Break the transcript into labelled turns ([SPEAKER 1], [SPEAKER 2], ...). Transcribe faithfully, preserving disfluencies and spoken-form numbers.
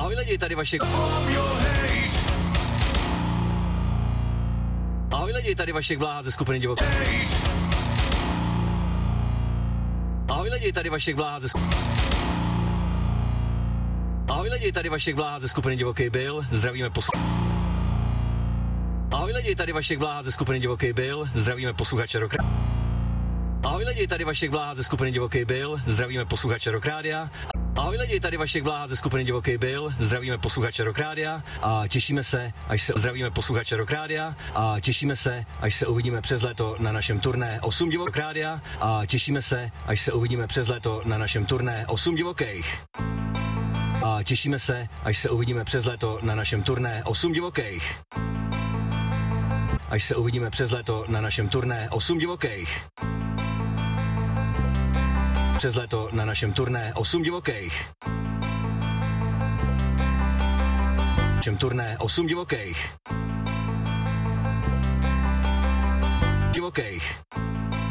[SPEAKER 1] Ahoj lidi, tady Vašek. Ahoj lidi, tady Vašek Bláha ze skupiny Divoké. Ahoj lidi, tady Vašek Bláha ze skupiny... Ahoj lidi, tady Vašek Bláha ze skupiny Divoký byl, zdravíme posluchače. Ahoj lidi, tady Vašek Bláha ze skupiny Divoký byl, zdravíme posluchače Rock. Ahoj lidi, tady Vašek Bláha ze skupiny Divoký byl, zdravíme posluchače Rock Rádia. Ahoj lidi, tady Vašek Bláha ze skupiny Divoký byl, zdravíme posluchače Rock Rádia a těšíme se, až se zdravíme posluchače Rock Rádia a těšíme se, až se uvidíme přes léto na našem turné osm Divokých Rádia a těšíme se, až se uvidíme přes léto na našem turné osm Divokých. A těšíme se, až se uvidíme přes léto na našem turné osm Divokých. Až se uvidíme přes léto na našem turné osm Divokých. Přes léto na našem turné osm Divokých. Našem turné osm Divokých. Divokých.